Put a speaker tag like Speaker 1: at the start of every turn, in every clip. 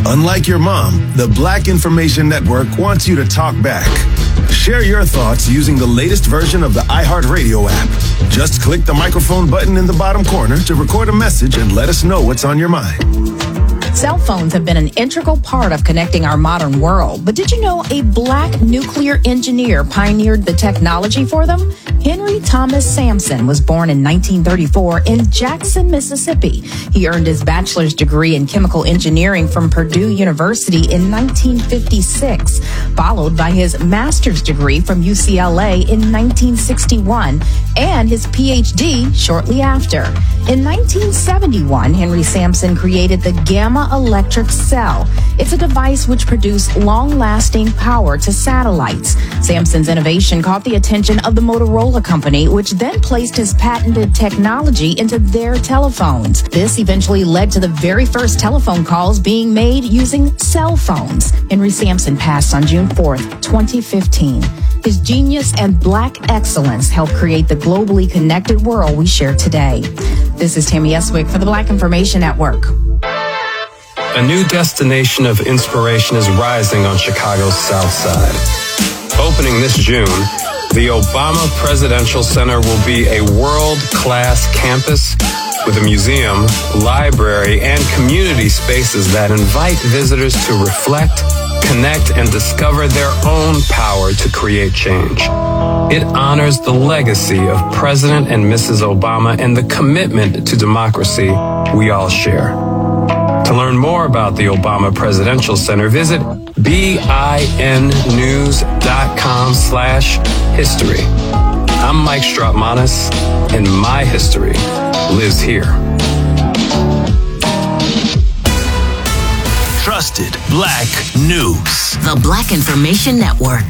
Speaker 1: Unlike your mom, the Black Information Network wants you to talk back. Share your thoughts using the latest version of the iHeartRadio app. Just click the microphone button in the bottom corner to record a message and let us know what's on your mind.
Speaker 2: Cell phones have been an integral part of connecting our modern world. But did you know a Black nuclear engineer pioneered the technology for them? Henry Thomas Sampson was born in 1934 in Jackson, Mississippi. He earned his bachelor's degree in chemical engineering from Purdue University in 1956, followed by his master's degree from UCLA in 1961 and his PhD shortly after. In 1971, Henry Sampson created the Gamma Electric Cell. It's a device which produced long-lasting power to satellites. Sampson's innovation caught the attention of the Motorola Company, which then placed his patented technology into their telephones. This eventually led to the very first telephone calls being made using cell phones. Henry Sampson passed on June 4th, 2015. His genius and Black excellence helped create the globally connected world we share today. This is Tammy Eswick for the Black Information Network.
Speaker 3: A new destination of inspiration is rising on Chicago's South Side. Opening this June, the Obama Presidential Center will be a world-class campus with a museum, library, and community spaces that invite visitors to reflect, connect, and discover their own power to create change. It honors the legacy of President and Mrs. Obama and the commitment to democracy we all share. To learn more about the Obama Presidential Center, visit binnews.com/history. I'm Mike Strautmanis, and my history lives here.
Speaker 1: Trusted Black News.
Speaker 4: The Black Information Network.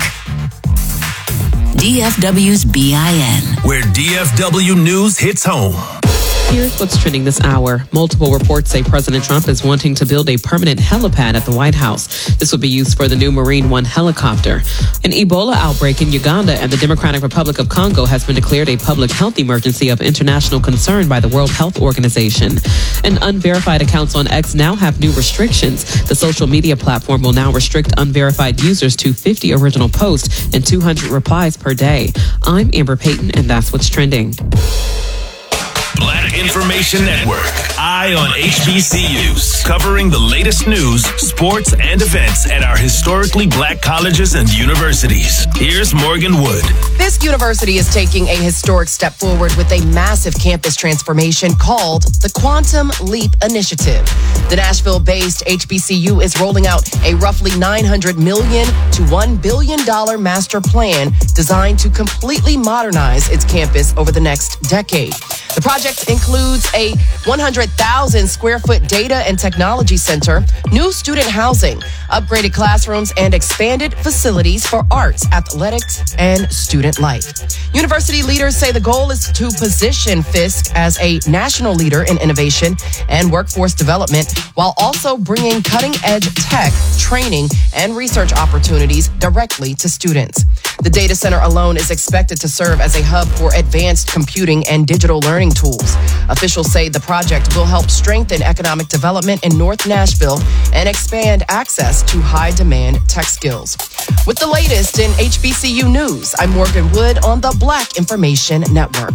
Speaker 4: DFW's BIN.
Speaker 1: Where DFW News hits home.
Speaker 5: Here's what's trending this hour. Multiple reports say President Trump is wanting to build a permanent helipad at the White House. This would be used for the new Marine One helicopter. An Ebola outbreak in Uganda and the Democratic Republic of Congo has been declared a public health emergency of international concern by the World Health Organization. And unverified accounts on X now have new restrictions. The social media platform will now restrict unverified users to 50 original posts and 200 replies per day. I'm Amber Payton, and that's what's trending.
Speaker 1: Black Information Network. Eye on HBCUs. Covering the latest news, sports, and events at our historically Black colleges and universities. Here's Morgan Wood.
Speaker 6: Fisk University is taking a historic step forward with a massive campus transformation called the Quantum Leap Initiative. The Nashville-based HBCU is rolling out a roughly $900 million to $1 billion master plan designed to completely modernize its campus over the next decade. The project includes a 100,000 square foot data and technology center, new student housing, upgraded classrooms, and expanded facilities for arts, athletics, and student life. University leaders say the goal is to position Fisk as a national leader in innovation and workforce development while also bringing cutting-edge tech, training, and research opportunities directly to students. The data center alone is expected to serve as a hub for advanced computing and digital learning tools. Officials say the project will help strengthen economic development in North Nashville and expand access to high-demand tech skills. With the latest in HBCU news, I'm Morgan Wood on the Black Information Network.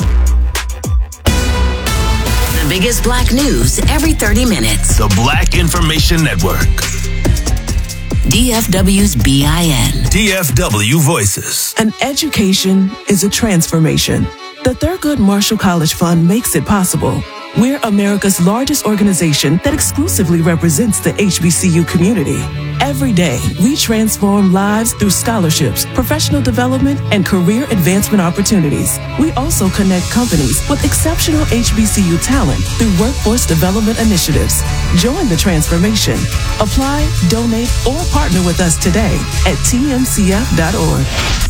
Speaker 4: The biggest Black news every 30 minutes.
Speaker 1: The Black Information Network.
Speaker 4: DFW's BIN.
Speaker 1: DFW Voices.
Speaker 7: An education is a transformation. The Thurgood Marshall College Fund makes it possible. We're America's largest organization that exclusively represents the HBCU community. Every day, we transform lives through scholarships, professional development, and career advancement opportunities. We also connect companies with exceptional HBCU talent through workforce development initiatives. Join the transformation. Apply, donate, or partner with us today at tmcf.org.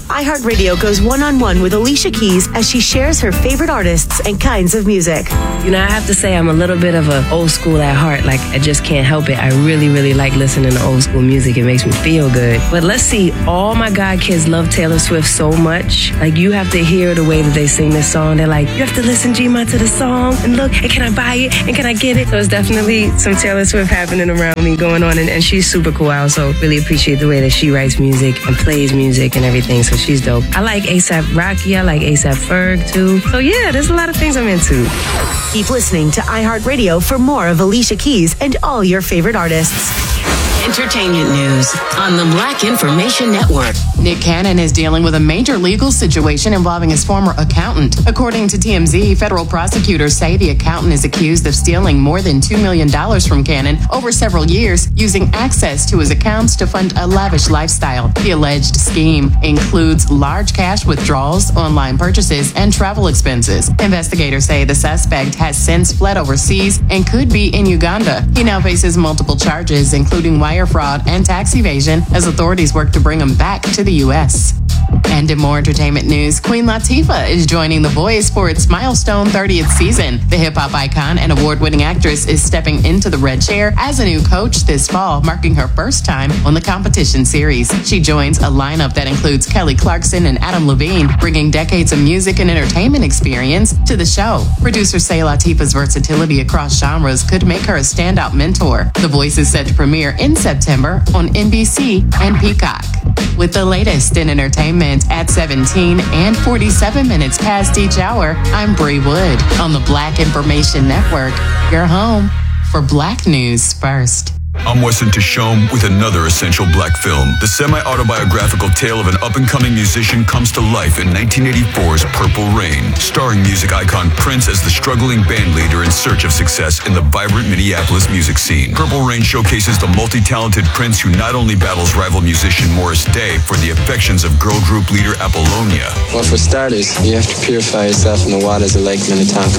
Speaker 8: iHeartRadio goes one-on-one with Alicia Keys as she shares her favorite artists and kinds of music.
Speaker 9: You know, I have to say I'm a little bit of an old school at heart. Like, I just can't help it. I really, really like listening to old school music. It makes me feel good. But let's see, all my god kids love Taylor Swift so much. Like, you have to hear the way that they sing this song. They're like, you have to listen, G-Ma, to the song. And look, and can I buy it? And can I get it? So it's definitely some Taylor Swift happening around me going on. And she's super cool. I also really appreciate the way that she writes music and plays music and everything. So she's dope. I like A$AP Rocky. I like A$AP Ferg, too. So yeah, there's a lot of things I'm into.
Speaker 8: Keep listening to iHeartRadio for more of Alicia Keys and all your favorite artists.
Speaker 4: Entertainment news on the Black Information Network.
Speaker 6: Nick Cannon is dealing with a major legal situation involving his former accountant. According to TMZ, federal prosecutors say the accountant is accused of stealing more than $2 million from Cannon over several years, using access to his accounts to fund a lavish lifestyle. The alleged scheme includes large cash withdrawals, online purchases, and travel expenses. Investigators say the suspect has since fled overseas and could be in Uganda. He now faces multiple charges, including wire fraud and tax evasion, as authorities work to bring him back to the U.S. And in more entertainment news, Queen Latifah is joining The Voice for its milestone 30th season. The hip-hop icon and award-winning actress is stepping into the red chair as a new coach this fall, marking her first time on the competition series. She joins a lineup that includes Kelly Clarkson and Adam Levine, bringing decades of music and entertainment experience to the show. Producers say Latifah's versatility across genres could make her a standout mentor. The Voice is set to premiere in September on NBC and Peacock. With the latest in entertainment at 17 and 47 minutes past each hour, I'm Bree Wood on the Black Information Network, your home for Black News First.
Speaker 10: I'm Weston Tishome with another essential Black film. The semi-autobiographical tale of an up-and-coming musician comes to life in 1984's Purple Rain, starring music icon Prince as the struggling band leader in search of success in the vibrant Minneapolis music scene. Purple Rain showcases the multi-talented Prince, who not only battles rival musician Morris Day for the affections of girl group leader Apollonia.
Speaker 11: Well, for starters, you have to purify yourself in the waters of Lake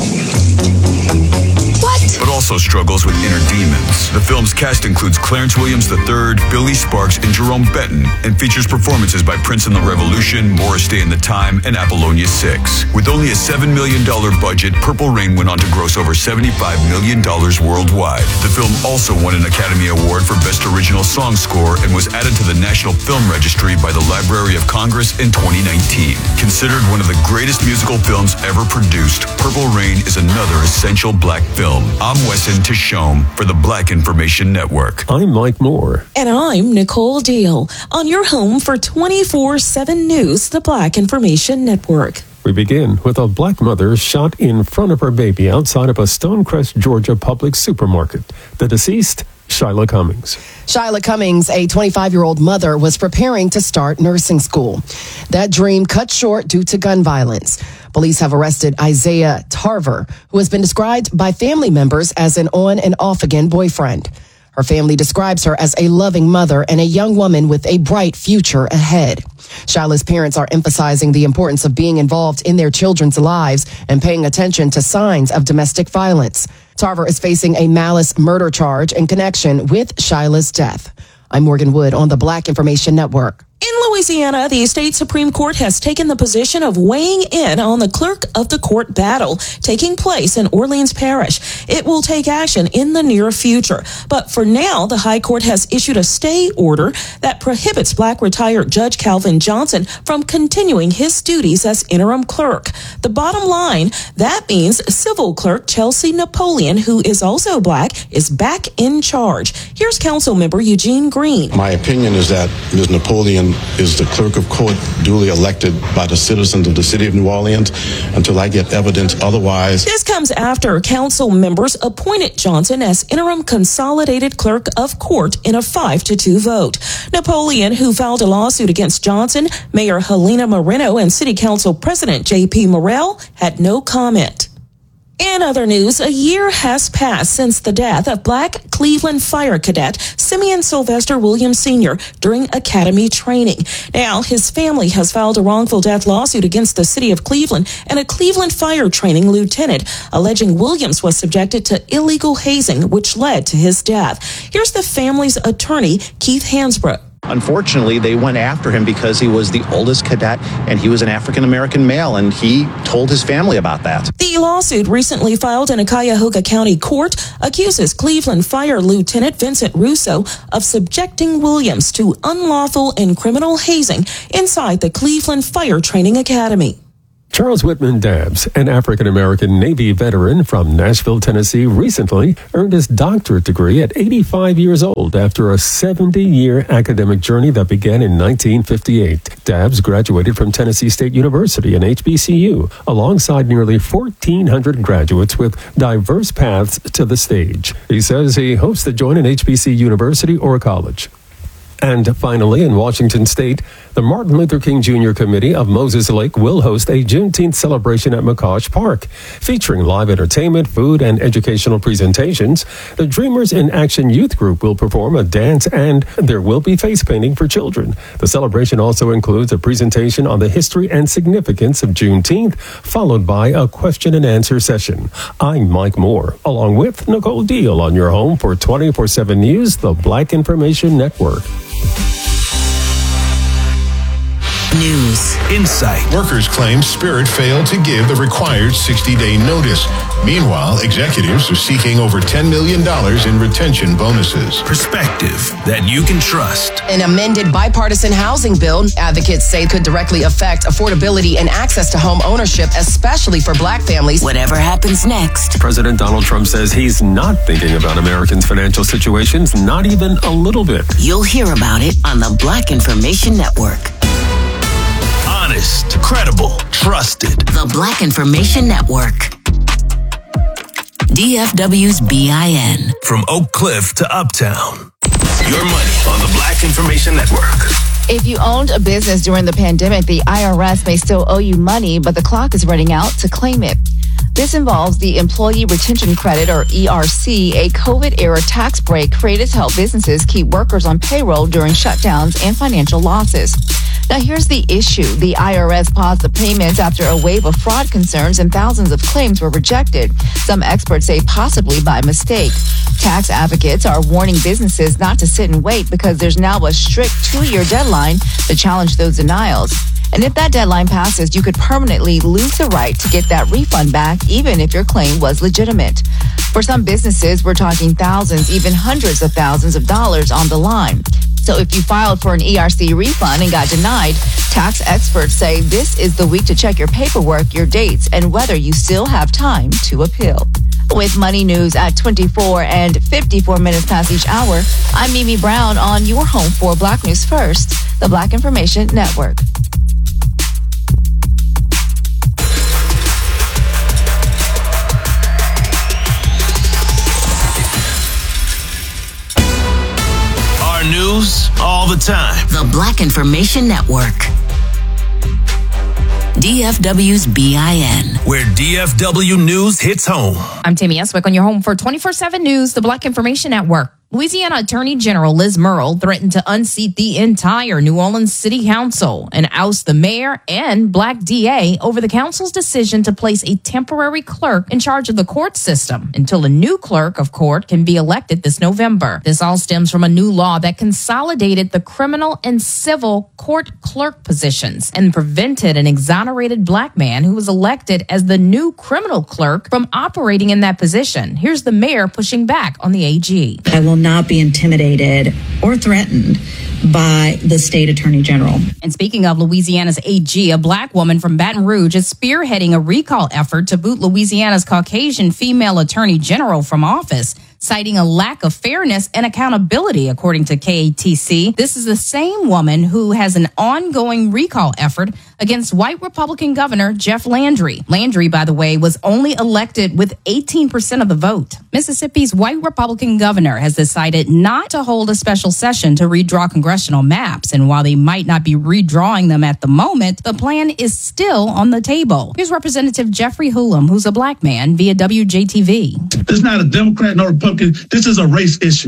Speaker 11: Minnetonka.
Speaker 10: But also struggles with inner demons. The film's cast includes Clarence Williams III, Billy Sparks, and Jerome Benton, and features performances by Prince and the Revolution, Morris Day and the Time, and Apollonia 6. With only a $7 million budget, Purple Rain went on to gross over $75 million worldwide. The film also won an Academy Award for Best Original Song Score and was added to the National Film Registry by the Library of Congress in 2019. Considered one of the greatest musical films ever produced, Purple Rain is another essential Black film. I'm Weston Tishome for the Black Information Network.
Speaker 12: I'm Mike Moore.
Speaker 13: And I'm Nicole Deal on your home for 24/7 News, the Black Information Network.
Speaker 12: We begin with a Black mother shot in front of her baby outside of a Stonecrest, Georgia public supermarket. The deceased, Shyla Cummings.
Speaker 6: Shyla Cummings, a 25-year-old mother, was preparing to start nursing school. That dream cut short due to gun violence. Police have arrested Isaiah Tarver, who has been described by family members as an on and off again boyfriend. Her family describes her as a loving mother and a young woman with a bright future ahead. Shyla's parents are emphasizing the importance of being involved in their children's lives and paying attention to signs of domestic violence. Tarver is facing a malice murder charge in connection with Shyla's death. I'm Morgan Wood on the Black Information Network.
Speaker 13: In Louisiana, the state Supreme Court has taken the position of weighing in on the clerk of the court battle taking place in Orleans Parish. It will take action in the near future. But for now, the High Court has issued a stay order that prohibits Black retired Judge Calvin Johnson from continuing his duties as interim clerk. The bottom line, that means civil clerk Chelsea Napoleon, who is also Black, is back in charge. Here's council member Eugene Green.
Speaker 14: My opinion is that Ms. Napoleon is the clerk of court duly elected by the citizens of the city of New Orleans until I get evidence otherwise.
Speaker 13: This comes after council members appointed Johnson as interim consolidated clerk of court in a 5-2 vote. Napoleon, who filed a lawsuit against Johnson, Mayor Helena Moreno, and City Council President J.P. Morrell had no comment. In other news, a year has passed since the death of Black Cleveland Fire Cadet Simeon Sylvester Williams Sr. during academy training. Now, his family has filed a wrongful death lawsuit against the city of Cleveland and a Cleveland fire training lieutenant, alleging Williams was subjected to illegal hazing, which led to his death. Here's the family's attorney, Keith Hansbrough.
Speaker 15: Unfortunately, they went after him because he was the oldest cadet and he was an African-American male, and he told his family about that.
Speaker 13: The lawsuit recently filed in a Cuyahoga County court accuses Cleveland Fire Lieutenant Vincent Russo of subjecting Williams to unlawful and criminal hazing inside the Cleveland Fire Training Academy.
Speaker 12: Charles Whitman Dabbs, an African-American Navy veteran from Nashville, Tennessee, recently earned his doctorate degree at 85 years old after a 70-year academic journey that began in 1958. Dabbs graduated from Tennessee State University and HBCU, alongside nearly 1,400 graduates with diverse paths to the stage. He says he hopes to join an HBC university or college. And finally, in Washington State, the Martin Luther King Jr. Committee of Moses Lake will host a Juneteenth celebration at McCosh Park, featuring live entertainment, food, and educational presentations. The Dreamers in Action Youth Group will perform a dance, and there will be face painting for children. The celebration also includes a presentation on the history and significance of Juneteenth, followed by a question and answer session. I'm Mike Moore, along with Nicole Deal on your home for 24/7 News, the Black Information Network.
Speaker 4: News.
Speaker 16: Insight. Workers claim Spirit failed to give the required 60-day notice. Meanwhile, executives are seeking over $10 million in retention bonuses.
Speaker 1: Perspective that you can trust.
Speaker 6: An amended bipartisan housing bill, advocates say, could directly affect affordability and access to home ownership, especially for Black families.
Speaker 4: Whatever happens next.
Speaker 12: President Donald Trump says he's not thinking about Americans' financial situations, not even a little bit.
Speaker 4: You'll hear about it on the Black Information Network.
Speaker 1: Honest, credible, trusted.
Speaker 4: The Black Information Network. DFW's BIN.
Speaker 1: From Oak Cliff to Uptown. Your money on the Black Information Network.
Speaker 2: If you owned a business during the pandemic, the IRS may still owe you money, but the clock is running out to claim it. This involves the Employee Retention Credit, or ERC, a COVID-era tax break created to help businesses keep workers on payroll during shutdowns and financial losses. Now, here's the issue. The IRS paused the payments after a wave of fraud concerns and thousands of claims were rejected. Some experts say possibly by mistake. Tax advocates are warning businesses not to sit and wait because there's now a strict 2-year deadline to challenge those denials. And if that deadline passes, you could permanently lose the right to get that refund back, even if your claim was legitimate. For some businesses, we're talking thousands, even hundreds of thousands of dollars on the line. So if you filed for an ERC refund and got denied, tax experts say this is the week to check your paperwork, your dates, and whether you still have time to appeal. With Money News at 24 and 54 minutes past each hour, I'm Mimi Brown on your home for Black News First, the Black Information Network.
Speaker 1: News all the time.
Speaker 4: The Black Information Network. DFW's BIN.
Speaker 1: Where DFW News hits home.
Speaker 2: I'm Tammy Eswick on your home for 24/7 News, the Black Information Network. Louisiana Attorney General Liz Murrill threatened to unseat the entire New Orleans City Council and oust the mayor and Black DA over the council's decision to place a temporary clerk in charge of the court system until a new clerk of court can be elected this November. This all stems from a new law that consolidated the criminal and civil court clerk positions and prevented an exonerated Black man who was elected as the new criminal clerk from operating in that position. Here's the mayor pushing back on the AG.
Speaker 17: I will not be intimidated or threatened by the state attorney general.
Speaker 2: And speaking of Louisiana's AG, a Black woman from Baton Rouge is spearheading a recall effort to boot Louisiana's Caucasian female attorney general from office, citing a lack of fairness and accountability, according to KATC. This is the same woman who has an ongoing recall effort against white Republican Governor Jeff Landry. Landry, by the way, was only elected with 18% of the vote. Mississippi's white Republican governor has decided not to hold a special session to redraw congressional maps. And while they might not be redrawing them at the moment, the plan is still on the table. Here's Representative Jeffrey Hulum, who's a Black man, via WJTV.
Speaker 18: It's not a Democrat nor Republican. This is a race issue.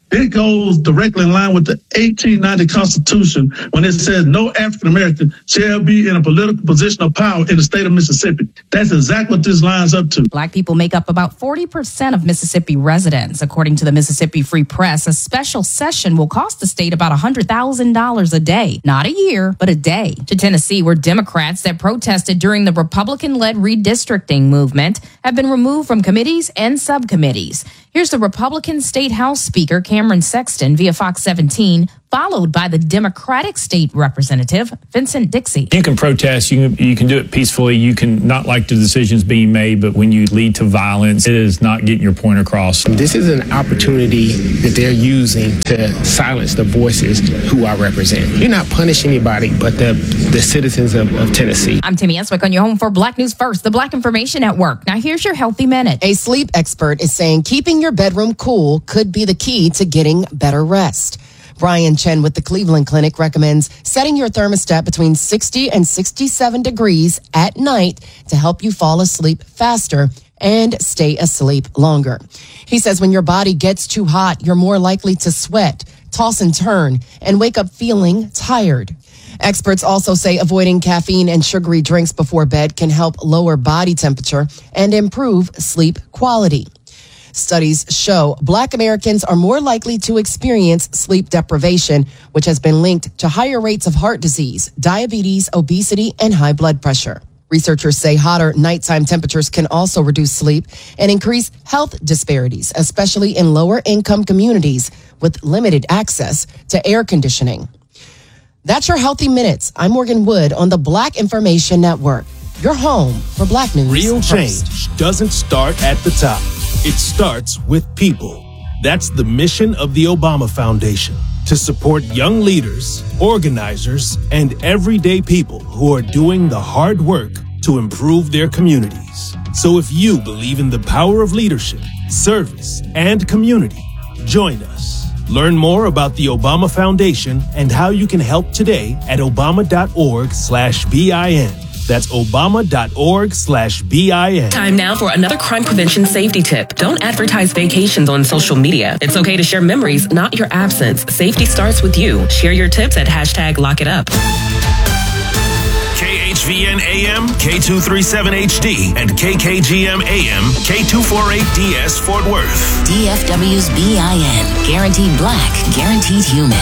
Speaker 18: It goes directly in line with the 1890 Constitution when it says no African American shall be in a political position of power in the state of Mississippi. That's exactly what this lines up to.
Speaker 2: Black people make up about 40% of Mississippi residents. According to the Mississippi Free Press, a special session will cost the state about $100,000 a day. Not a year, but a day. To Tennessee, where Democrats that protested during the Republican-led redistricting movement have been removed from committees and subcommittees. Here's the Republican State House Speaker, Cameron Sexton, via Fox 17, followed by the Democratic State Representative, Vincent Dixie.
Speaker 19: You can protest. You can do it peacefully. You can not like the decisions being made, but when you lead to violence, it is not getting your point across.
Speaker 20: This is an opportunity that they're using to silence the voices who I represent. You're not punishing anybody but the citizens of Tennessee.
Speaker 2: I'm Timmy Eswick on your home for Black News First, the Black Information Network. Now here's your Healthy Minute.
Speaker 6: A sleep expert is saying keeping your bedroom cool could be the key to getting better rest. Brian Chen with the Cleveland Clinic recommends setting your thermostat between 60 and 67 degrees at night to help you fall asleep faster and stay asleep longer. He says when your body gets too hot, you're more likely to sweat, toss and turn, and wake up feeling tired. Experts also say avoiding caffeine and sugary drinks before bed can help lower body temperature and improve sleep quality. Studies show Black Americans are more likely to experience sleep deprivation, which has been linked to higher rates of heart disease, diabetes, obesity, and high blood pressure. Researchers say hotter nighttime temperatures can also reduce sleep and increase health disparities, especially in lower income communities with limited access to air conditioning. That's your Healthy Minutes. I'm Morgan Wood on the Black Information Network, your home for Black News.
Speaker 21: Real change doesn't start at the top. It starts with people. That's the mission of the Obama Foundation, to support young leaders, organizers, and everyday people who are doing the hard work to improve their communities. So if you believe in the power of leadership, service, and community, join us. Learn more about the Obama Foundation and how you can help today at obama.org/BIN. That's obama.org/BIN.
Speaker 22: Time now for another crime prevention safety tip. Don't advertise vacations on social media. It's okay to share memories, not your absence. Safety starts with you. Share your tips at #LockItUp.
Speaker 1: KHVN AM, K237HD, and KKGM AM, K248DS Fort Worth.
Speaker 4: DFW's BIN. Guaranteed Black, guaranteed human.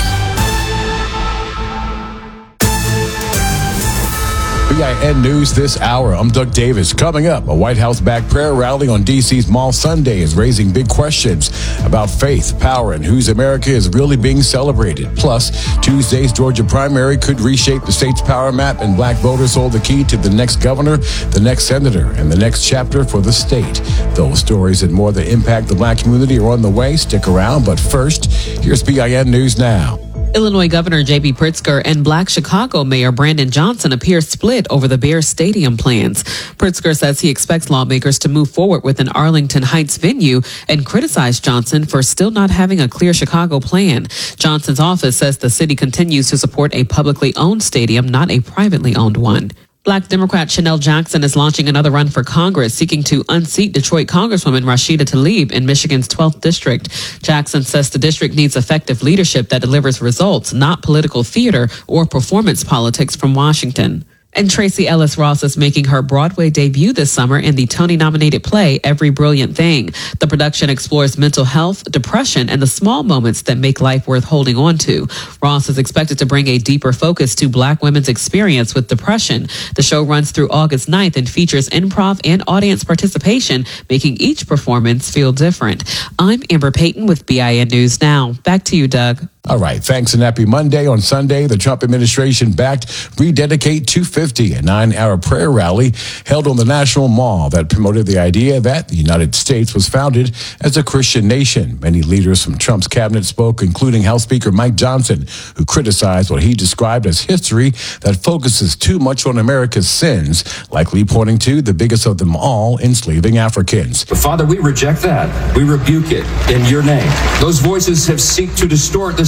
Speaker 23: BIN News this hour. I'm Doug Davis. Coming up, a White House-backed prayer rally on D.C.'s Mall Sunday is raising big questions about faith, power, and whose America is really being celebrated. Plus, Tuesday's Georgia primary could reshape the state's power map, and Black voters hold the key to the next governor, the next senator, and the next chapter for the state. Those stories and more that impact the Black community are on the way. Stick around, but first, here's BIN News Now.
Speaker 5: Illinois Governor J.B. Pritzker and Black Chicago Mayor Brandon Johnson appear split over the Bears stadium plans. Pritzker says he expects lawmakers to move forward with an Arlington Heights venue and criticized Johnson for still not having a clear Chicago plan. Johnson's office says the city continues to support a publicly owned stadium, not a privately owned one. Black Democrat Chanel Jackson is launching another run for Congress, seeking to unseat Detroit Congresswoman Rashida Tlaib in Michigan's 12th district. Jackson says the district needs effective leadership that delivers results, not political theater or performance politics from Washington. And Tracy Ellis Ross is making her Broadway debut this summer in the Tony-nominated play Every Brilliant Thing. The production explores mental health, depression, and the small moments that make life worth holding on to. Ross is expected to bring a deeper focus to Black women's experience with depression. The show runs through August 9th and features improv and audience participation, making each performance feel different. I'm Amber Payton with BIN News Now. Back to you, Doug.
Speaker 23: All right, thanks and happy Monday. On Sunday, the Trump administration backed Rededicate 250, a 9-hour prayer rally held on the National Mall that promoted the idea that the United States was founded as a Christian nation. Many leaders from Trump's cabinet spoke, including House Speaker Mike Johnson, who criticized what he described as history that focuses too much on America's sins, likely pointing to the biggest of them all, enslaving Africans.
Speaker 24: But Father, we reject that. We rebuke it in your name. Those voices have sought to distort the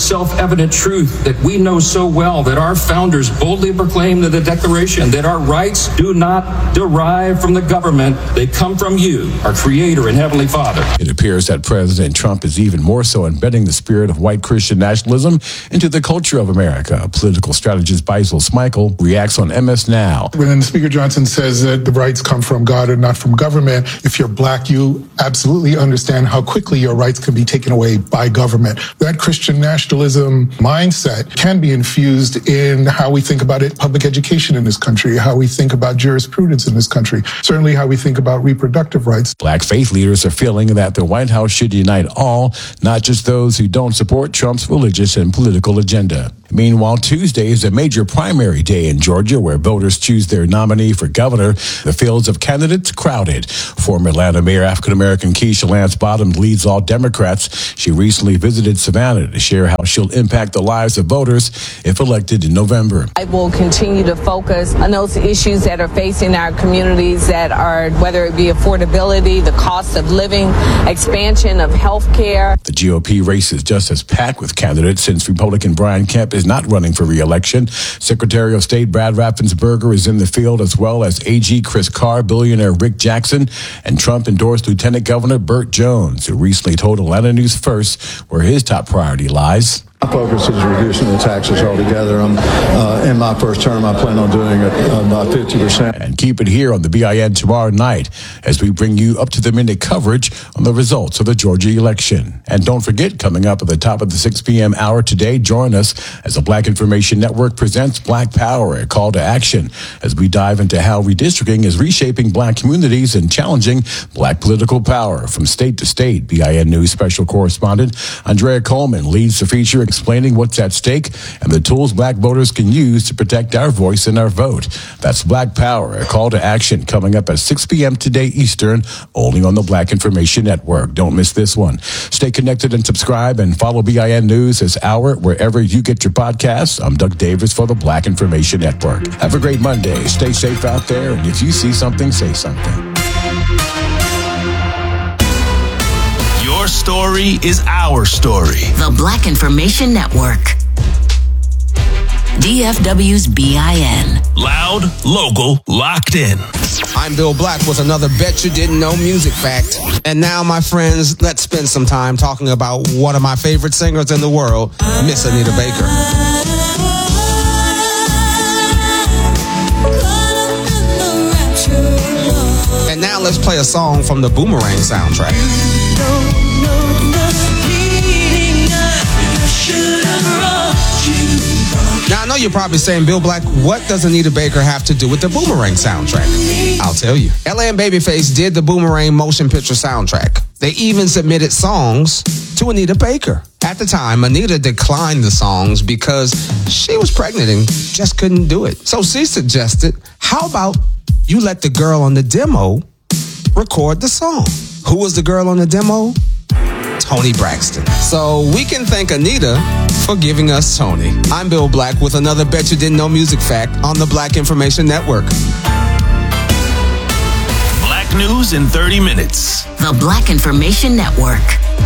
Speaker 3: self-evident truth that we know so well, that our founders boldly proclaimed in the Declaration, that our rights do not derive from the government. They come from you, our Creator and Heavenly Father.
Speaker 23: It appears that President Trump is even more so embedding the spirit of white Christian nationalism into the culture of America. Political strategist Basil Smikle reacts on MS Now.
Speaker 7: When Speaker Johnson says that the rights come from God and not from government, if you're black, you absolutely understand how quickly your rights can be taken away by government. That Christian nationalism mindset can be infused in how we think about it, public education in this country, how we think about jurisprudence in this country, certainly how we think about reproductive rights.
Speaker 23: Black faith leaders are feeling that the White House should unite all, not just those who don't support Trump's religious and political agenda. Meanwhile, Tuesday is a major primary day in Georgia where voters choose their nominee for governor. The fields of candidates crowded. Former Atlanta Mayor African-American Keisha Lance Bottoms leads all Democrats. She recently visited Savannah to share how she'll impact the lives of voters if elected in November.
Speaker 9: I will continue to focus on those issues that are facing our communities that are, whether it be affordability, the cost of living, expansion of health care.
Speaker 23: The GOP race is just as packed with candidates since Republican Brian Kemp is not running for re-election. Secretary of State Brad Raffensperger is in the field, as well as AG Chris Carr, billionaire Rick Jackson, and Trump-endorsed Lieutenant Governor Burt Jones, who recently told Atlanta News First where his top priority lies.
Speaker 24: My focus is reducing the taxes altogether. In my first term, I plan on doing it by 50%.
Speaker 23: And keep it here on the BIN tomorrow night as we bring you up-to-the-minute coverage on the results of the Georgia election. And don't forget, coming up at the top of the 6 p.m. hour today, join us as the Black Information Network presents Black Power, a call to action, as we dive into how redistricting is reshaping black communities and challenging black political power. From state to state, BIN News special correspondent Andrea Coleman leads the feature explaining what's at stake and the tools black voters can use to protect our voice and our vote. That's Black Power, a call to action, coming up at 6 p.m. today Eastern, only on the Black Information Network. Don't miss this one. Stay connected and subscribe and follow BIN News this hour wherever you get your podcasts. I'm Doug Davis for the Black Information Network. Have a great Monday. Stay safe out there, and if you see something, say something.
Speaker 21: Your story is our story.
Speaker 4: The Black Information Network. DFW's BIN.
Speaker 21: Loud, local, locked in.
Speaker 25: I'm Bill Black with another Bet You Didn't Know music fact. And now, my friends, let's spend some time talking about one of my favorite singers in the world, Miss Anita Baker. And now let's play a song from the Boomerang soundtrack. Now, I know you're probably saying, Bill Black, what does Anita Baker have to do with the Boomerang soundtrack? I'll tell you. LA and Babyface did the Boomerang motion picture soundtrack. They even submitted songs to Anita Baker. At the time, Anita declined the songs because she was pregnant and just couldn't do it. So she suggested, how about you let the girl on the demo record the song? Who was the girl on the demo? Toni Braxton. So we can thank Anita for giving us Toni. I'm Bill Black with another Bet You Didn't Know music fact on the Black Information Network.
Speaker 21: Black news in 30 minutes.
Speaker 4: The Black Information Network.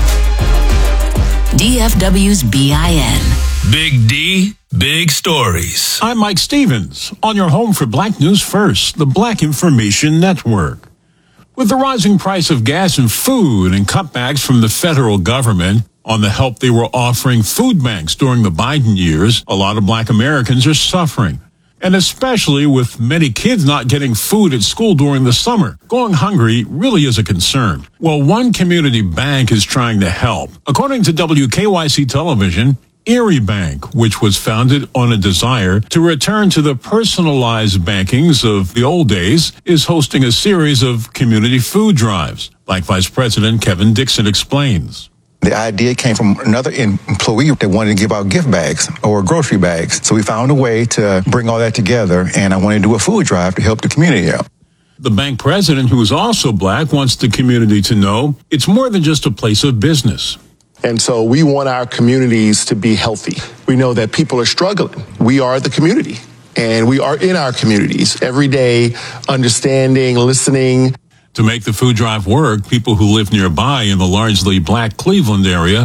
Speaker 4: DFW's BIN.
Speaker 21: Big D, big stories. I'm Mike Stevens, on your home for Black News First, the Black Information Network. With the rising price of gas and food and cutbacks from the federal government on the help they were offering food banks during the Biden years, a lot of black Americans are suffering. And especially with many kids not getting food at school during the summer, going hungry really is a concern. Well, one community bank is trying to help. According to WKYC Television, Erie Bank, which was founded on a desire to return to the personalized bankings of the old days, is hosting a series of community food drives. Black Vice President Kevin Dixon explains.
Speaker 26: The idea came from another employee that wanted to give out gift bags or grocery bags. So we found a way to bring all that together, and I wanted to do a food drive to help the community out.
Speaker 21: The bank president, who is also black, wants the community to know it's more than just a place of business.
Speaker 27: And so we want our communities to be healthy. We know that people are struggling. We are the community, and we are in our communities every day, understanding, listening.
Speaker 21: To make the food drive work, people who live nearby in the largely black Cleveland area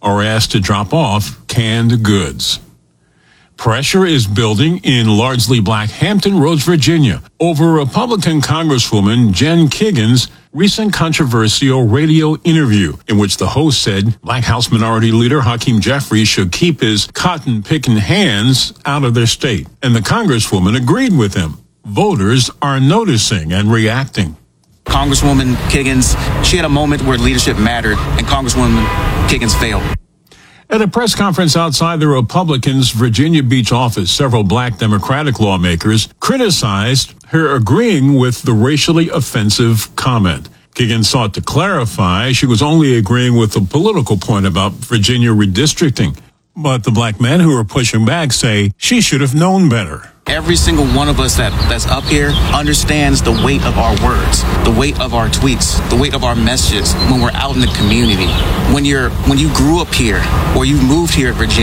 Speaker 8: are asked to drop off canned goods. Pressure is building in largely black Hampton Roads, Virginia, over Republican Congresswoman Jen Kiggins' recent controversial radio interview in which the host said Black House Minority Leader Hakeem Jeffries should keep his cotton-picking hands out of their state. And the Congresswoman agreed with him. Voters are noticing and reacting.
Speaker 10: Congresswoman Kiggins, she had a moment where leadership mattered, and Congresswoman Kiggins failed.
Speaker 8: At a press conference outside the Republicans' Virginia Beach office, several black Democratic lawmakers criticized her agreeing with the racially offensive comment. Kiggins sought to clarify she was only agreeing with the political point about Virginia redistricting. But the black men who are pushing back say she should have known better.
Speaker 10: Every single one of us that's up here understands the weight of our words, the weight of our tweets, the weight of our messages when we're out in the community. When you grew up here or you moved here at Virginia,